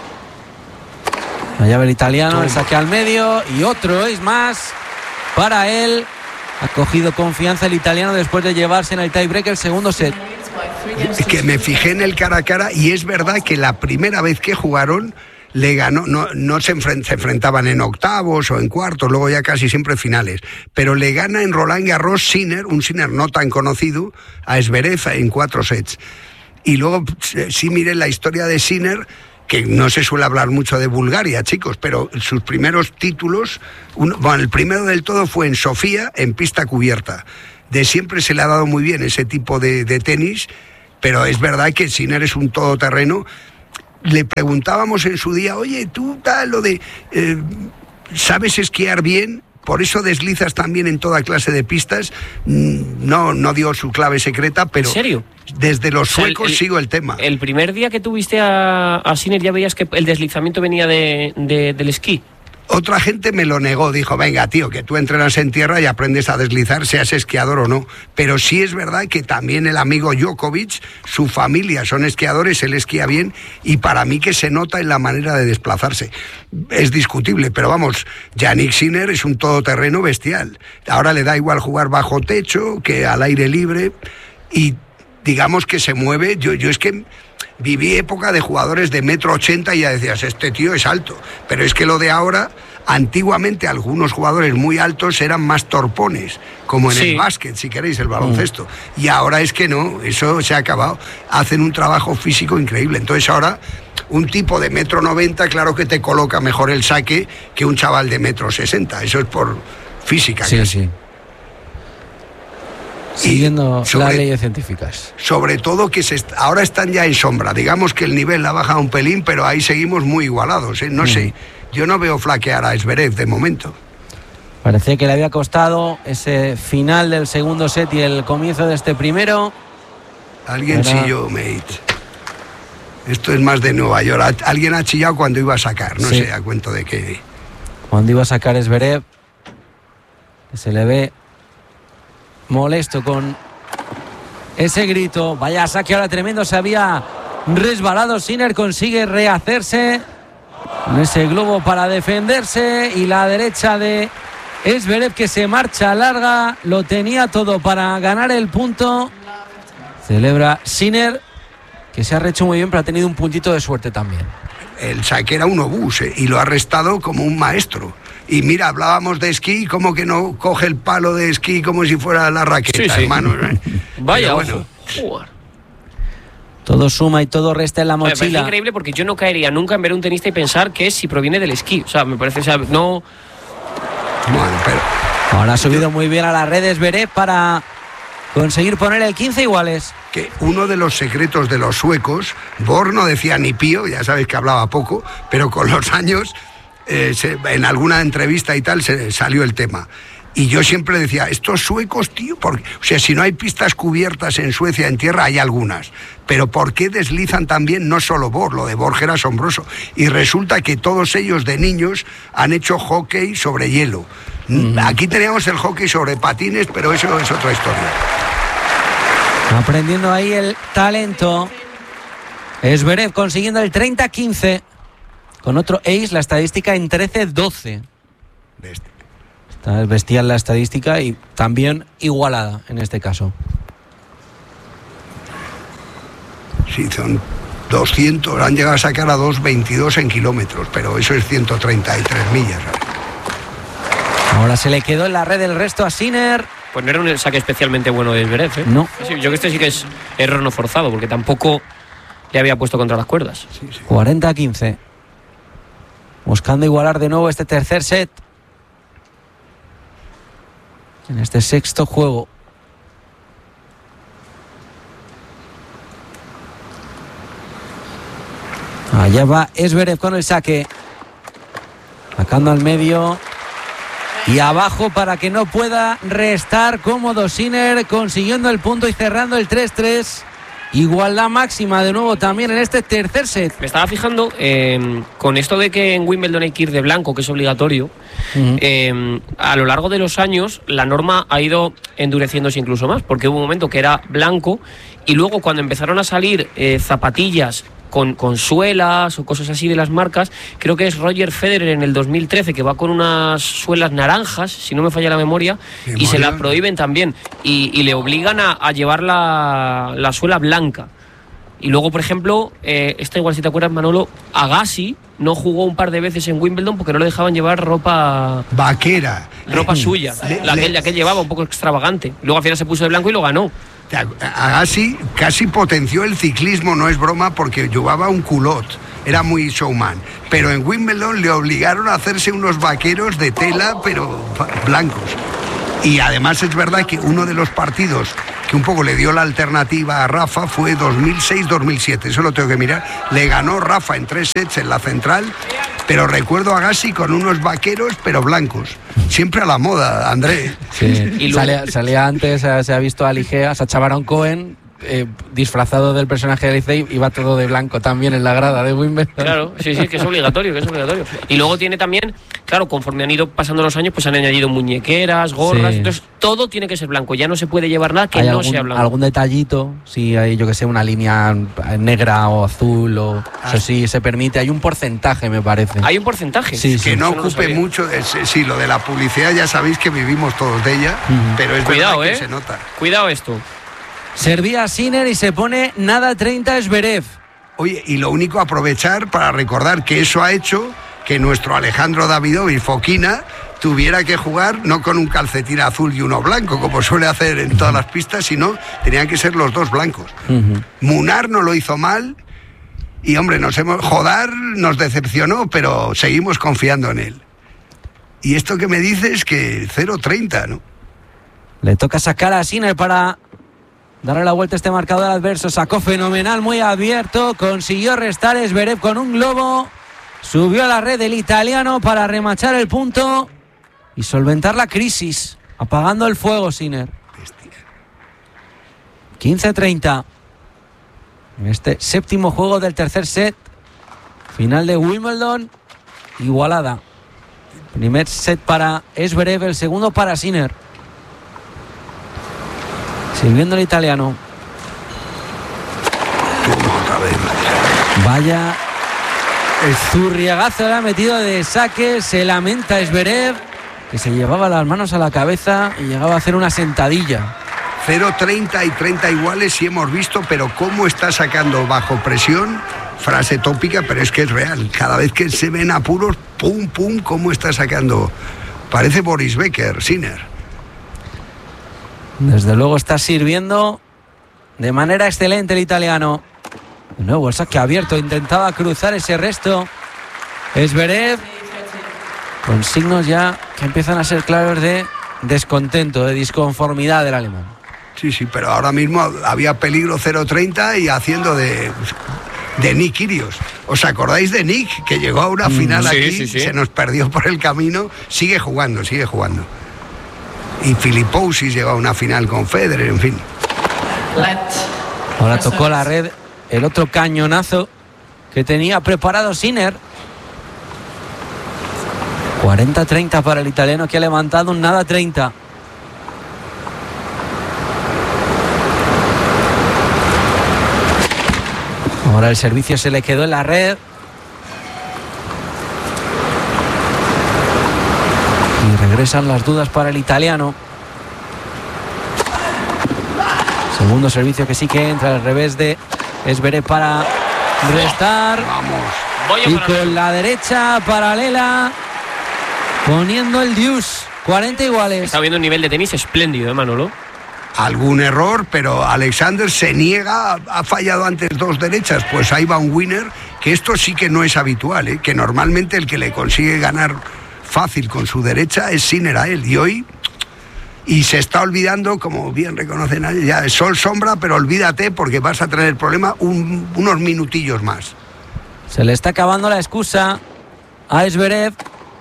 La llave el italiano, el saque al medio y otro es más para él. Ha cogido confianza el italiano después de llevarse en el tiebreak el segundo set. Que me fijé en el cara a cara y es verdad que la primera vez que jugaron le ganó, no, no se, enfrent, se enfrentaban en octavos o en cuartos, luego ya casi siempre finales, pero le gana en Roland Garros Sinner, un Sinner no tan conocido, a Zverev en cuatro sets. Y luego sí miré la historia de Sinner, que no se suele hablar mucho de Bulgaria, chicos, pero sus primeros títulos, uno, bueno, el primero del todo fue en Sofía, en pista cubierta. De siempre se le ha dado muy bien ese tipo de, de tenis, pero es verdad que Sinner es un todoterreno. Le preguntábamos en su día, oye, tú tal, lo de, eh, ¿sabes esquiar bien? Por eso deslizas también en toda clase de pistas. No, no dio su clave secreta, pero... ¿En serio? Desde los o sea, suecos el, el, sigo el tema. El primer día que tuviste a, a Sinner ya veías que el deslizamiento venía de, de, del esquí. Otra gente me lo negó, dijo, venga tío, que tú entrenas en tierra y aprendes a deslizar, seas esquiador o no. Pero sí es verdad que también el amigo Djokovic, su familia son esquiadores, él esquía bien y para mí que se nota en la manera de desplazarse. Es discutible, pero vamos, Jannik Sinner es un todoterreno bestial. Ahora le da igual jugar bajo techo que al aire libre y digamos que se mueve. Yo, yo es que... Viví época de jugadores de metro ochenta y ya decías, este tío es alto. Pero es que lo de ahora, antiguamente algunos jugadores muy altos eran más torpones, como en sí. el básquet, si queréis, el baloncesto. Mm. Y ahora es que no, eso se ha acabado. Hacen un trabajo físico increíble. Entonces ahora, un tipo de metro noventa, claro que te coloca mejor el saque que un chaval de metro sesenta. Eso es por física. Sí, casi. sí. Siguiendo sobre, las leyes científicas. Sobre todo que se est- ahora están ya en sombra. Digamos que el nivel ha bajado un pelín, pero ahí seguimos muy igualados. ¿eh? No mm. sé, yo no veo flaquear a Zverev de momento. Parecía que le había costado ese final del segundo set y el comienzo de este primero. Alguien Era... chilló, mate. Esto es más de Nueva York. Alguien ha chillado cuando iba a sacar, no sí. sé a cuento de qué. Cuando iba a sacar Zverev, se le ve molesto con ese grito. Vaya saque ahora tremendo, se había resbalado. Sinner consigue rehacerse con ese globo para defenderse y la derecha de Zverev que se marcha larga, lo tenía todo para ganar el punto. Celebra Sinner, que se ha rehecho muy bien, pero ha tenido un puntito de suerte también. El saque era un obús eh, y lo ha arrestado como un maestro. Y mira, hablábamos de esquí, como que no coge el palo de esquí como si fuera la raqueta, sí, sí. hermano. Vaya, bueno. Todo suma y todo resta en la mochila. Me parece increíble porque yo no caería nunca en ver un tenista y pensar que si proviene del esquí. O sea, me parece, o sea, no... Bueno, pero... Ahora ha subido muy bien a las redes Zverev para conseguir poner el quince iguales. Que uno de los secretos de los suecos, Borg no decía ni pío, ya sabes que hablaba poco, pero con los años... Eh, se, en alguna entrevista y tal se salió el tema y yo siempre decía, estos suecos, tío, porque, o sea, si no hay pistas cubiertas en Suecia en tierra, hay algunas, pero ¿por qué deslizan también? No solo Borg, lo de Borg era asombroso y resulta que todos ellos de niños han hecho hockey sobre hielo. Mm. Aquí teníamos el hockey sobre patines, pero eso es otra historia. Aprendiendo ahí el talento. Zverev consiguiendo el treinta a quince. Con otro ace, la estadística en trece doce. Está bestial la estadística y también igualada en este caso. Sí, son doscientos, han llegado a sacar a dos veintidós en kilómetros, pero eso es ciento treinta y tres millas. Ahora se le quedó en la red el resto a Sinner. Pues no era un saque especialmente bueno de Zverev, ¿eh? No. Sí, yo creo que este sí que es error no forzado, porque tampoco le había puesto contra las cuerdas. Sí, sí. cuarenta a quince. Buscando igualar de nuevo este tercer set. En este sexto juego. Allá va Zverev con el saque. Sacando al medio. Y abajo para que no pueda restar. Cómodo Sinner consiguiendo el punto y cerrando el tres tres. Igualdad máxima de nuevo también en este tercer set. Me estaba fijando eh, con esto de que en Wimbledon hay que ir de blanco, que es obligatorio. Uh-huh. eh, a lo largo de los años la norma ha ido endureciéndose incluso más, porque hubo un momento que era blanco y luego cuando empezaron a salir eh, zapatillas Con, con suelas o cosas así de las marcas, creo que es Roger Federer en el dos mil trece que va con unas suelas naranjas, si no me falla la memoria, ¿Memoria? y se la prohíben también y, y le obligan a, a llevar la, la suela blanca. Y luego, por ejemplo, eh, esta igual si te acuerdas, Manolo, Agassi no jugó un par de veces en Wimbledon porque no le dejaban llevar ropa vaquera, ropa suya, le, la, le, la que él llevaba, un poco extravagante. Luego al final se puso de blanco y lo ganó. Agassi casi potenció el ciclismo, no es broma, porque llevaba un culot, era muy showman, pero en Wimbledon le obligaron a hacerse unos vaqueros de tela, pero blancos. Y además es verdad que uno de los partidos que un poco le dio la alternativa a Rafa fue dos mil seis dos mil siete, eso lo tengo que mirar. Le ganó Rafa en tres sets en la central, pero recuerdo a Agassi con unos vaqueros pero blancos, siempre a la moda, André. Sí. Y luego... salía, salía antes, se ha visto a Ligea, Sacha Baron Cohen eh, disfrazado del personaje de Licey, iba todo de blanco también en la grada de Wimbledon. Claro, sí, sí, que es obligatorio, que es obligatorio. Y luego tiene también, claro, conforme han ido pasando los años, pues han añadido muñequeras, gorras, sí. Entonces todo tiene que ser blanco, ya no se puede llevar nada que ¿Hay no algún, sea blanco. Algún detallito, si hay, yo que sé, una línea negra o azul, o ah. eso sí se permite, hay un porcentaje, me parece. ¿Hay un porcentaje? Sí, sí. Que no ocupe no mucho, es, sí, lo de la publicidad ya sabéis que vivimos todos de ella, uh-huh. pero es Cuidado, verdad eh. que se nota. Cuidado esto. Servía Sinner y se pone nada treinta Zverev. Oye, y lo único aprovechar para recordar que eso ha hecho que nuestro Alejandro Davidovich Fokina tuviera que jugar no con un calcetín azul y uno blanco, como suele hacer en todas las pistas, sino tenían que ser los dos blancos. Uh-huh. Munar no lo hizo mal y, hombre, nos hemos Jodar nos decepcionó, pero seguimos confiando en él. Y esto que me dices que cero treinta, ¿no? Le toca sacar a Sinner para darle la vuelta a este marcador adverso. Sacó fenomenal, muy abierto. Consiguió restar Zverev con un globo. Subió a la red el italiano para remachar el punto y solventar la crisis. Apagando el fuego, Sinner. quince treinta. En este séptimo juego del tercer set. Final de Wimbledon. Igualada. Primer set para Zverev, el segundo para Sinner. Sirviendo el italiano. Vaya zurriagazo le ha metido de saque. Se lamenta Zverev, que se llevaba las manos a la cabeza y llegaba a hacer una sentadilla. cero treinta y treinta iguales sí hemos visto, pero cómo está sacando bajo presión, frase tópica, pero es que es real. Cada vez que se ven apuros, pum, pum, cómo está sacando. Parece Boris Becker, Sinner. Desde luego está sirviendo de manera excelente el italiano. De nuevo el saque abierto, intentaba cruzar ese resto Zverev, con signos ya que empiezan a ser claros de descontento, de disconformidad del alemán. Sí, sí, pero ahora mismo había peligro cero treinta y haciendo de, de Nick Kyrgios. ¿Os acordáis de Nick, que llegó a una final mm, sí, aquí, sí, sí. se nos perdió por el camino? Sigue jugando, sigue jugando. Y Filipousis llegó a una final con Federer, en fin. Ahora tocó la red el otro cañonazo que tenía preparado Sinner. cuarenta treinta para el italiano, que ha levantado un nada treinta. Ahora el servicio se le quedó en la red. Y regresan las dudas para el italiano. Segundo servicio que sí que entra al revés de Zverev para restar. Vamos. Y con la derecha paralela poniendo el deuce. cuarenta iguales. Está viendo un nivel de tenis espléndido, ¿eh, Manolo? Algún error, pero Alexander se niega, ha fallado antes dos derechas, pues ahí va un winner, que esto sí que no es habitual, ¿eh? Que normalmente el que le consigue ganar fácil con su derecha es Sinner a él, y hoy y se está olvidando, como bien reconocen ya, sol sombra, pero olvídate porque vas a tener el problema un, unos minutillos más. Se le está acabando la excusa a Zverev.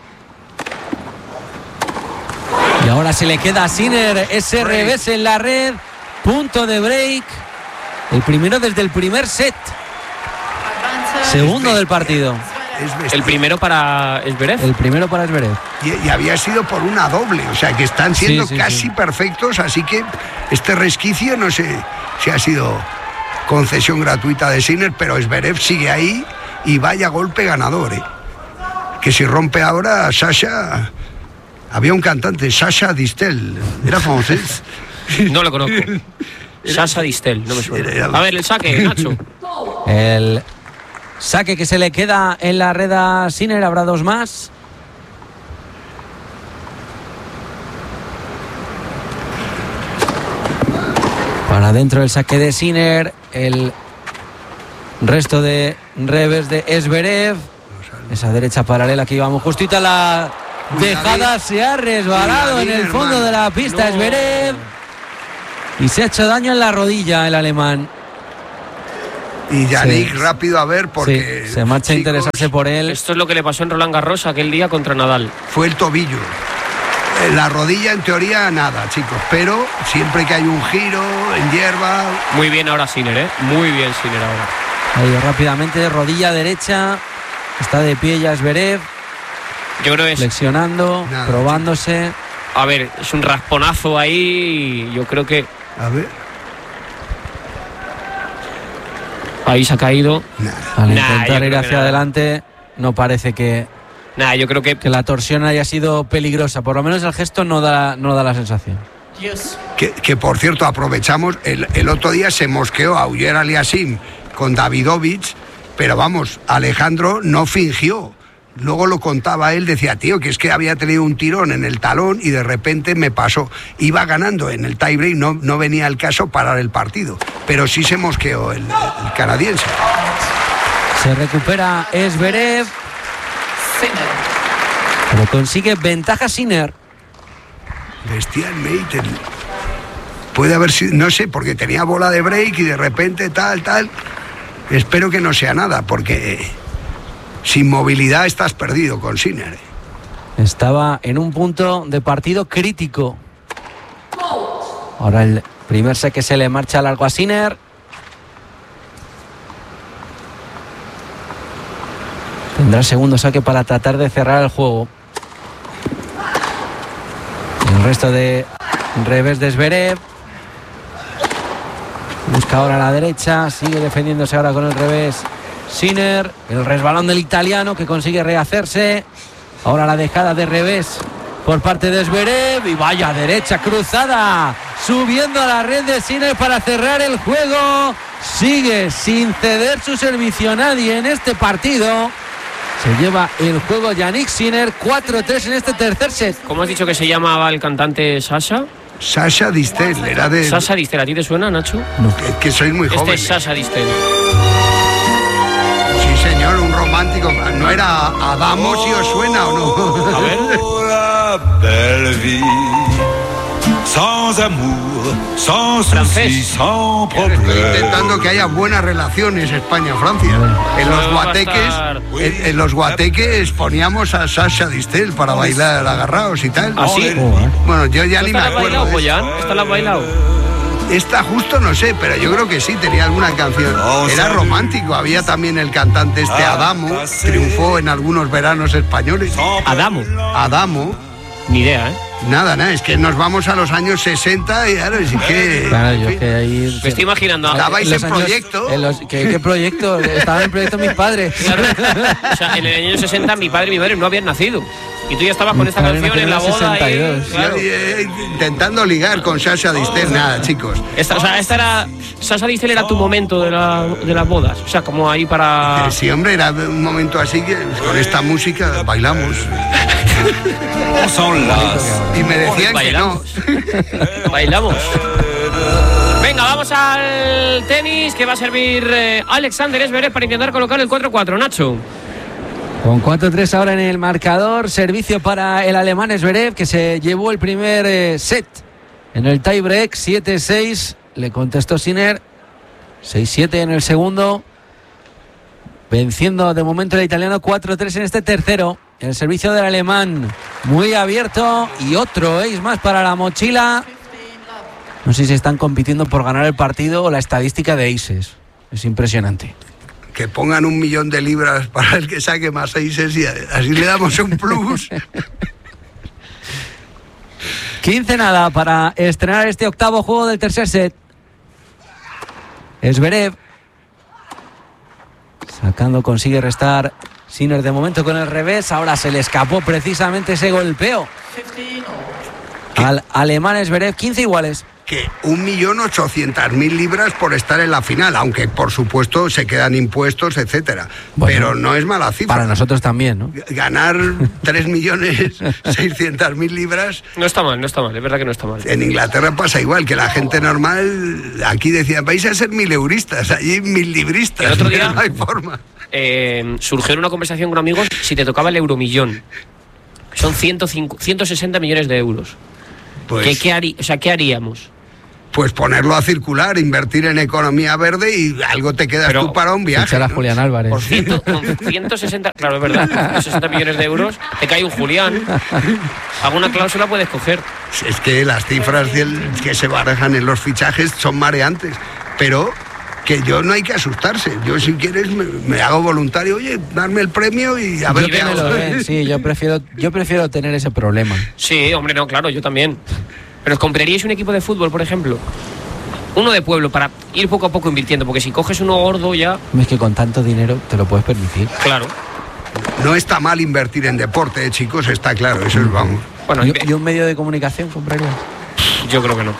Y ahora se le queda a Sinner ese break. Revés en la red. Punto de break. El primero desde el primer set. Segundo del partido. El primero para Zverev. El primero para Zverev. Y, y había sido por una doble, o sea que están siendo sí, sí, casi sí. perfectos, así que este resquicio no sé si ha sido concesión gratuita de Sinner, pero Zverev sigue ahí y vaya golpe ganador, ¿eh? Que si rompe ahora Sasha... Había un cantante, Sasha Distel, era francés. No lo conozco. Sasha Distel, no me suena. A ver, el saque, Nacho. El saque que se le queda en la red a Sinner, habrá dos más. Para adentro el saque de Sinner, el resto de revés de Zverev. Esa derecha paralela que íbamos justita, la dejada se ha resbalado en el fondo de la pista no. Zverev. Y se ha hecho daño en la rodilla el alemán. Y Yannick sí. rápido a ver porque... Sí, se marcha chicos, a interesarse por él. Esto es lo que le pasó en Roland Garros aquel día contra Nadal. Fue el tobillo. La rodilla en teoría nada, chicos, pero siempre que hay un giro en hierba... Muy bien ahora Sinner, ¿eh? Muy bien Sinner ahora. Ahí rápidamente, rodilla derecha. Está de pie ya Zverev. Yo creo que es... Flexionando, nada, probándose. Chicos. A ver, es un rasponazo ahí. Yo creo que... A ver... Ahí se ha caído. Nah. Al intentar nah, ir hacia adelante, no parece que, nah, yo creo que... que la torsión haya sido peligrosa. Por lo menos el gesto no da, no da la sensación. Yes. Que, que por cierto, aprovechamos, el, el otro día se mosqueó a Auger Aliassime con Davidovich, pero vamos, Alejandro no fingió. Luego lo contaba él, decía, tío, que es que había tenido un tirón en el talón y de repente me pasó. Iba ganando en el tiebreak, no, no venía al caso parar el partido, pero sí se mosqueó el, el canadiense. Se recupera Zverev, pero consigue ventaja Sinner. Bestialmente. Puede haber sido, no sé, porque tenía bola de break y de repente tal, tal. Espero que no sea nada, porque... Sin movilidad estás perdido con Sinner. Estaba en un punto de partido crítico. Ahora el primer saque se le marcha largo a Sinner. Tendrá el segundo saque para tratar de cerrar el juego. El resto de revés de Zverev. Busca ahora a la derecha. Sigue defendiéndose ahora con el revés Sinner, el resbalón del italiano que consigue rehacerse. Ahora la dejada de revés por parte de Zverev. Y vaya derecha cruzada, subiendo a la red de Sinner para cerrar el juego. Sigue sin ceder su servicio a nadie en este partido. Se lleva el juego Yannick Sinner, cuatro tres en este tercer set. ¿Cómo has dicho que se llamaba el cantante Sasha? Sasha Distel, era de... Sasha Distel, ¿a ti te suena, Nacho? No. Que, que sois muy jóvenes. Este es Sasha Distel. Señor, un romántico. ¿No era Adamo si os suena o no? A ver. Sans amour, sans francés. Sans Estoy intentando que haya buenas relaciones España-Francia. En los guateques, en, en los guateques poníamos a Sasha Distel para bailar agarrados y tal. ¿Ah, sí? Bueno, yo ya ni me acuerdo. ¿Esta la has bailado? Esta justo no sé, pero yo creo que sí, tenía alguna canción. Era romántico, había también el cantante este Adamo, triunfó en algunos veranos españoles. Adamo. Adamo. Ni idea, ¿eh? Nada, nada, es que nos vamos a los años sesenta y claro, es que... Claro, yo que ahí... Me estoy imaginando... ¿Estabais en, en años, proyecto? En los, ¿qué, ¿Qué proyecto? Estaba en proyecto mis padres. Claro. O sea, en el año sesenta mi padre y mi madre no habían nacido. Y tú ya estabas con esta canción en la boda sesenta y dos. y, claro. y, y, intentando ligar con Sasha Distel, nada, chicos. Esta, o sea, esta era... Sasha Distel era tu momento de, la, de las bodas. O sea, como ahí para... Sí, hombre, era un momento así que con esta música bailamos. Y me decían bailamos. que no. Bailamos. Venga, vamos al tenis que va a servir eh, Alexander Zverev para intentar colocar el cuatro cuatro. Nacho. Con cuatro tres ahora en el marcador. Servicio para el alemán Zverev, que se llevó el primer eh, set en el tiebreak. siete seis. Le contestó Sinner. seis siete en el segundo. Venciendo de momento el italiano cuatro tres en este tercero. El servicio del alemán muy abierto. Y otro ace más para la mochila. No sé si están compitiendo por ganar el partido o la estadística de aces. Es impresionante. Que pongan un millón de libras para el que saque más aces y así le damos un plus. quince nada para estrenar este octavo juego del tercer set. Zverev sacando, consigue restar Sinner de momento con el revés. Ahora se le escapó precisamente ese golpeo al alemán Zverev. quince iguales. Que un millón ochocientas mil libras por estar en la final, aunque por supuesto se quedan impuestos, etcétera. Bueno, pero no es mala cifra. Para nosotros también, ¿no? Ganar tres millones seiscientas mil libras. No está mal, no está mal, es verdad que no está mal. En Inglaterra pasa igual, que la gente normal, aquí decía, vais a ser mil euristas, allí mil libristas. El otro día, no hay forma. Eh, surgió en una conversación con amigos si te tocaba el euromillón. Son ciento cinco, ciento sesenta millones de euros. Pues, ¿Qué, qué, harí, o sea, ¿qué haríamos? Pues ponerlo a circular, invertir en economía verde y algo te quedas Pero tú para un viaje. Fichar a ¿no? Julián Álvarez. Por ciento, con ciento sesenta, claro, es verdad, ciento sesenta millones de euros, te cae un Julián. Alguna cláusula puedes coger. Es que las cifras del, que se barajan en los fichajes son mareantes, pero que yo no hay que asustarse. Yo, si quieres, me, me hago voluntario, oye, darme el premio y a ver Yo qué que me hago. lo den, sí, yo prefiero, yo prefiero tener ese problema. Sí, hombre, no, claro, yo también. Pero ¿os compraríais un equipo de fútbol, por ejemplo? Uno de pueblo, para ir poco a poco invirtiendo, porque si coges uno gordo ya... Es que con tanto dinero te lo puedes permitir. Claro. No está mal invertir en deporte, eh, chicos, está claro, eso es, vamos. Bueno, ¿Y, y un medio de comunicación comprarías? yo creo que no.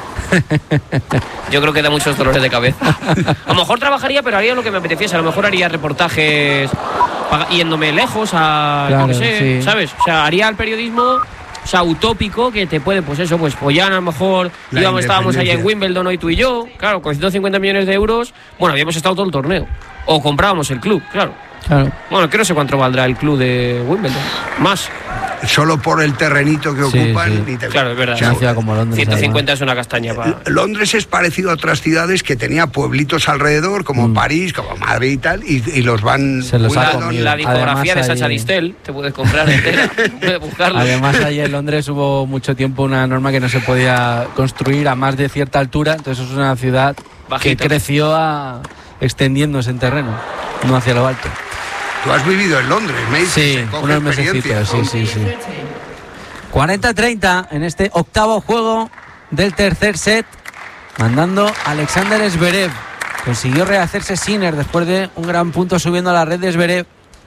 Yo creo que da muchos dolores de cabeza. A lo mejor trabajaría, pero haría lo que me apeteciese. A lo mejor haría reportajes paga- yéndome lejos a... Claro, yo qué sé, sí. ¿sabes? O sea, haría el periodismo... O sea, utópico, que te puede, pues eso, pues Pollán a lo mejor La íbamos, estábamos allá en independencia. Wimbledon hoy tú y yo, claro, con ciento cincuenta millones de euros, bueno, habíamos estado todo el torneo. O comprábamos el club, claro. Claro. Bueno, que no sé cuánto valdrá el club de Wimbledon. Más. Solo por el terrenito que Sí, ocupan. sí. Ni te- Claro, es verdad. O sea, Una ciudad como Londres. ciento cincuenta es una castaña para... Londres es parecido a otras ciudades que tenía pueblitos alrededor, como Mm. París, como Madrid y tal, y, y los van Se los ha cuidando. comido. La discografía Además, de Sacha ahí- Distel, te puedes comprar entera, puedes buscarla. Además, allí en Londres hubo mucho tiempo una norma que no se podía construir a más de cierta altura, entonces es una ciudad Bajito. que creció a, extendiéndose en terreno, no hacia lo alto. Tú has vivido en Londres, Mate. Sí, se coge unos experiencia, mesecitos, sí, ¿no? sí, sí. cuarenta a treinta en este octavo juego del tercer set, mandando Alexander Zverev. Consiguió rehacerse Sinner después de un gran punto subiendo a la red de Zverev.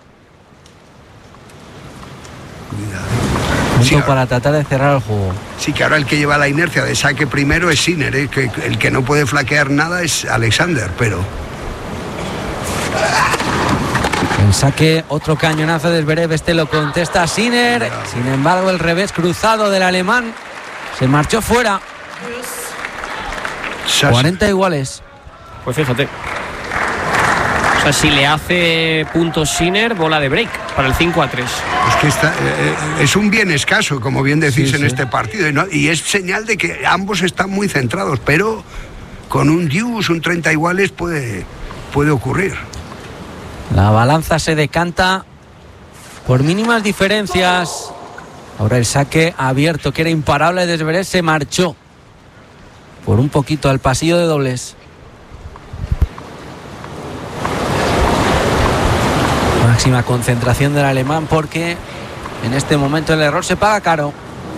Punto Sí, ahora- para tratar de cerrar el juego. Sí, que ahora el que lleva la inercia de saque primero es Sinner, ¿eh? Que el que no puede flaquear nada es Alexander, pero El saque, otro cañonazo de Zverev, este lo contesta Sinner. Sin embargo, el revés cruzado del alemán se marchó fuera. Sas- cuarenta iguales. Pues fíjate. O sea, si le hace puntos Sinner, bola de break para el cinco a tres. es que está, eh, es un bien escaso, como bien decís Sí, en sí. este partido, y, no- y es señal de que ambos están muy centrados, pero con un deuce, un treinta iguales puede, puede ocurrir. La balanza se decanta por mínimas diferencias. Ahora el saque abierto, que era imparable de Zverev, se marchó por un poquito al pasillo de dobles. Máxima concentración del alemán, porque en este momento el error se paga caro.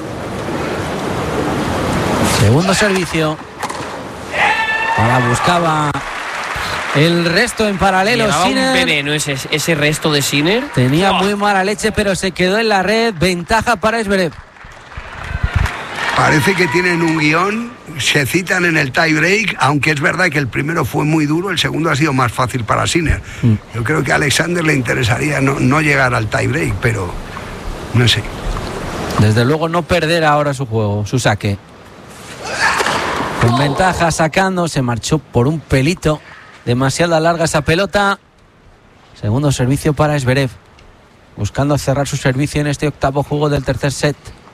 Segundo servicio. Ahora buscaba el resto en paralelo. Llevaba un Sinner veneno ese, ese resto de Sinner. tenía ¡Buah! muy mala leche, pero se quedó en la red. Ventaja para Zverev. Parece que tienen un guión, se citan en el tie break, aunque es verdad que el primero fue muy duro, el segundo ha sido más fácil para Sinner. Mm. Yo creo que a Alexander le interesaría no, no llegar al tie break, pero no sé. Desde luego no perder ahora su juego, su saque. Con ventaja sacando, se marchó por un pelito. Demasiado larga esa pelota. Segundo servicio para Zverev, buscando cerrar su servicio en este octavo juego del tercer set.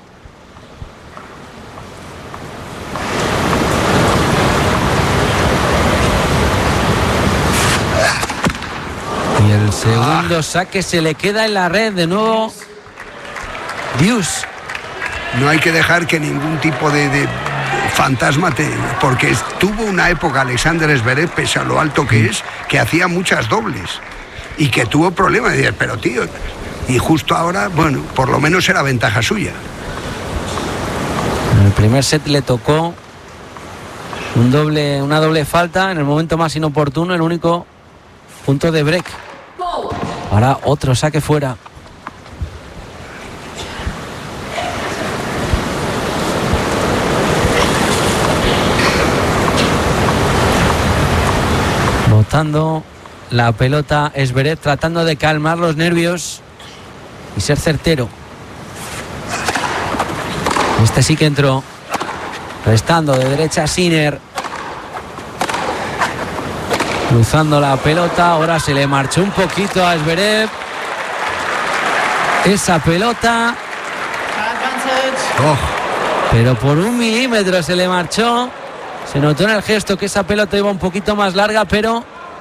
Y el segundo saque se le queda en la red de nuevo. Deuce. No hay que dejar que ningún tipo de, de fantasma, te, porque tuvo una época Alexander Zverev, pese a lo alto que es, que hacía muchas dobles y que tuvo problemas. Y dices, pero tío, y justo ahora, bueno, por lo menos era ventaja suya. En el primer set le tocó un doble, una doble falta en el momento más inoportuno, el único punto de break. Ahora otro saque fuera. Botando la pelota Zverev, tratando de calmar los nervios y ser certero. Este sí que entró. Restando de derecha Sinner. Cruzando la pelota. Ahora se le marchó un poquito a Zverev esa pelota. Oh. Pero por un milímetro se le marchó. Se notó en el gesto que esa pelota iba un poquito más larga, pero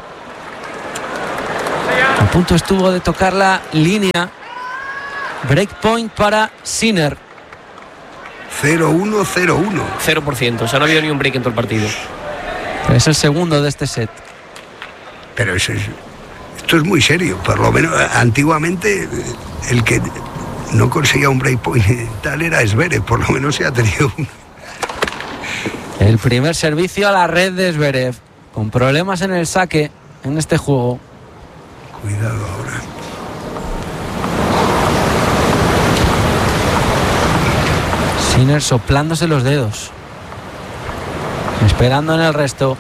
a punto estuvo de tocar la línea. Breakpoint para Sinner. cero uno cero uno. cero por ciento, o sea, no ha habido ni un break en todo el partido. Es el segundo de este set. Pero eso es, esto es muy serio. Por lo menos antiguamente el que no conseguía un breakpoint tal era Zverev. Por lo menos se ha tenido un... El primer servicio a la red de Zverev, con problemas en el saque en este juego. Cuidado ahora. Sinner soplándose los dedos, esperando en el resto.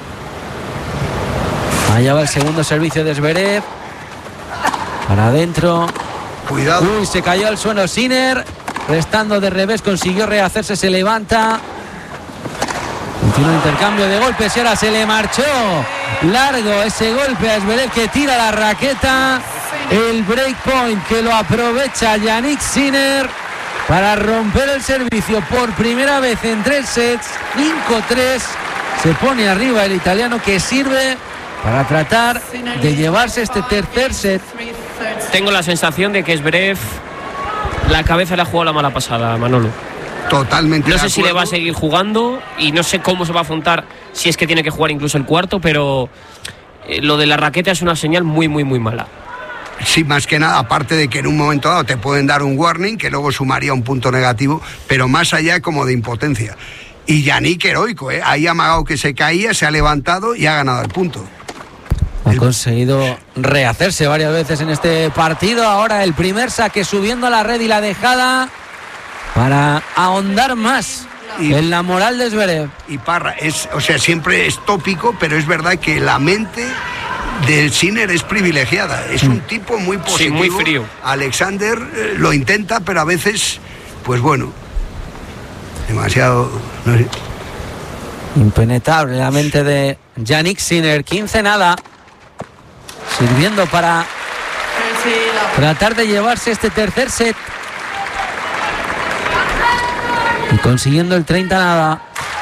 Allá va el segundo servicio de Zverev. Para adentro. Cuidado. Uy, se cayó al suelo Sinner. Restando de revés, consiguió rehacerse, se levanta. Continúa el intercambio de golpes y ahora se le marchó largo ese golpe a Zverev, que tira la raqueta. El breakpoint que lo aprovecha Jannik Sinner para romper el servicio por primera vez en tres sets. cinco tres. Se pone arriba el italiano, que sirve para tratar de llevarse este tercer set. Tengo la sensación de que Zverev la cabeza le ha jugado la mala pasada, Manolo. Totalmente. No de sé si le acuerdo. va a seguir jugando y no sé cómo se va a afrontar, si es que tiene que jugar incluso el cuarto, pero eh, lo de la raqueta es una señal muy, muy, muy mala. Sí, más que nada, aparte de que en un momento dado te pueden dar un warning, que luego sumaría un punto negativo, pero más allá como de impotencia. Y Jannik heroico, ¿eh? Ahí ha amagado que se caía, se ha levantado y ha ganado el punto. Ha conseguido rehacerse varias veces en este partido. Ahora el primer saque subiendo a la red y la dejada para ahondar más Y- en la moral de Zverev. Y Parra, es, o sea, siempre es tópico, pero es verdad que la mente del Sinner es privilegiada. Es un tipo muy positivo. muy frío. Alexander eh, lo intenta, pero a veces, pues bueno, demasiado, no sé. Impenetrable la mente de Jannik Sinner. quince nada. Sirviendo para tratar de llevarse este tercer set. Y consiguiendo el treinta nada.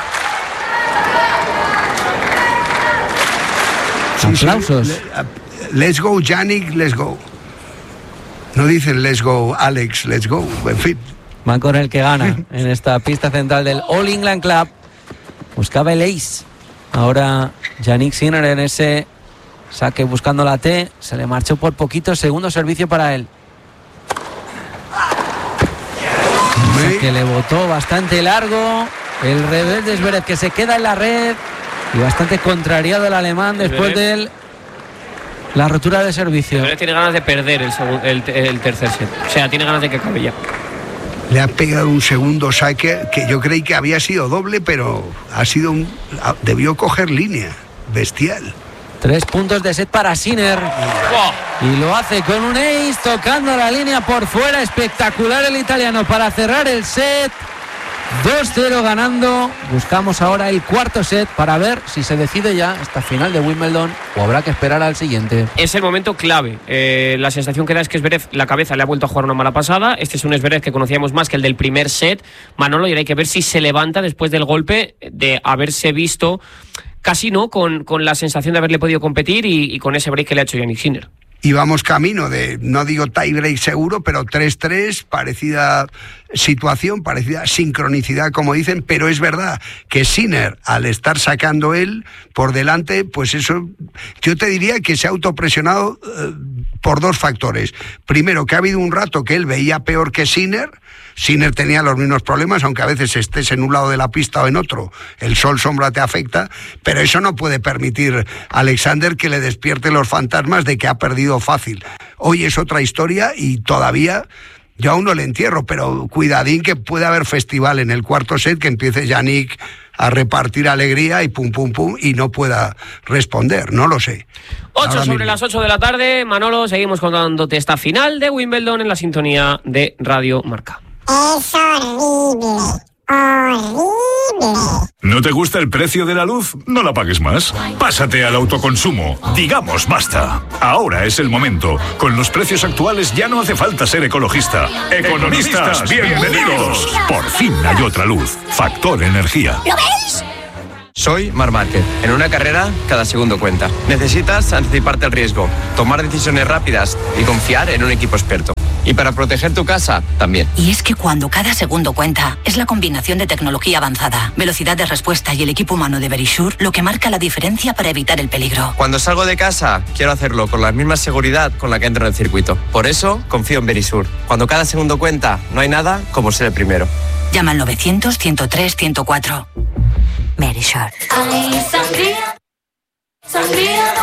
Sí, sí, Aplausos. le- a- let's go, Jannik, let's go. No dicen let's go, Alex, let's go. En fin. Va con el que gana en esta pista central del All England Club. Buscaba el ace. Ahora Jannik Sinner en ese saque buscando la T. Se le marchó por poquito. Segundo servicio para él. Me- Que le botó bastante largo. El revés de Zverev, que se queda en la red. Y bastante contrariado el alemán después Zverev. de la rotura de servicio. Zverev tiene ganas de perder el, segun- el, el tercer set. O sea, tiene ganas de que acabe ya. Le ha pegado un segundo saque que yo creí que había sido doble, pero ha sido un, debió coger línea. Bestial. Tres puntos de set para Sinner. Y lo hace con un ace, tocando la línea por fuera. Espectacular el italiano para cerrar el set. dos cero ganando. Buscamos ahora el cuarto set para ver si se decide ya esta final de Wimbledon o habrá que esperar al siguiente. Es el momento clave. Eh, la sensación que da es que Zverev, la cabeza le ha vuelto a jugar una mala pasada. Este es un Zverev que conocíamos más que el del primer set. Manolo, y ahora hay que ver si se levanta después del golpe de haberse visto casi no con, con la sensación de haberle podido competir y, y con ese break que le ha hecho Jannik Sinner. y vamos camino de, no digo tiebreak seguro, pero tres tres, parecida situación, parecida sincronicidad, como dicen, pero es verdad que Sinner, al estar sacando él por delante, pues eso, yo te diría que se ha autopresionado eh, por dos factores. Primero, que ha habido un rato que él veía peor que Sinner. Sinner tenía los mismos problemas, aunque a veces estés en un lado de la pista o en otro, el sol sombra te afecta, pero eso no puede permitir a Alexander que le despierte los fantasmas de que ha perdido fácil. Hoy es otra historia y todavía yo aún no le entierro, pero cuidadín que puede haber festival en el cuarto set, que empiece Yannick a repartir alegría y pum pum pum y no pueda responder, no lo sé. ocho sobre las ocho de la tarde, Manolo, seguimos contándote esta final de Wimbledon en la sintonía de Radio Marca. Es horrible, horrible. ¿No te gusta el precio de la luz? No la pagues más. Pásate al autoconsumo. Digamos basta. Ahora es el momento. Con los precios actuales ya no hace falta ser ecologista. Economistas, bienvenidos. Por fin hay otra luz. Factor Energía. ¿Lo veis? Soy Marc Márquez. En una carrera, cada segundo cuenta. Necesitas anticiparte al riesgo, tomar decisiones rápidas y confiar en un equipo experto. Y para proteger tu casa, también. Y es que cuando cada segundo cuenta, es la combinación de tecnología avanzada, velocidad de respuesta y el equipo humano de Verisure lo que marca la diferencia para evitar el peligro. Cuando salgo de casa, quiero hacerlo con la misma seguridad con la que entro en el circuito. Por eso, confío en Verisure. Cuando cada segundo cuenta, no hay nada como ser el primero. Llama al novecientos, ciento tres, ciento cuatro. Verisure. Ay, sangría, sangría.